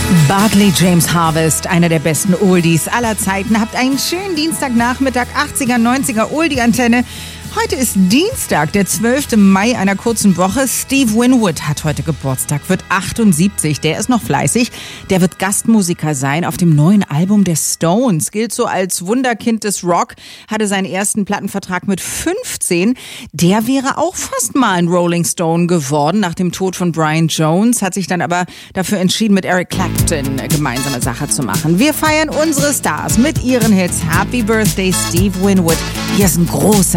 Barclay James Harvest, einer der besten Oldies aller Zeiten. Habt einen schönen Dienstagnachmittag, 80er, 90er Oldie-Antenne. Heute ist Dienstag, der 12. Mai einer kurzen Woche. Steve Winwood hat heute Geburtstag, wird 78. Der ist noch fleißig. Der wird Gastmusiker sein auf dem neuen Album der Stones. Gilt so als Wunderkind des Rock, hatte seinen ersten Plattenvertrag mit 15. Der wäre auch fast mal ein Rolling Stone geworden nach dem Tod von Brian Jones, hat sich dann aber dafür entschieden, mit Eric Clapton gemeinsame Sache zu machen. Wir feiern unsere Stars mit ihren Hits. Happy Birthday, Steve Winwood. Hier ist ein großer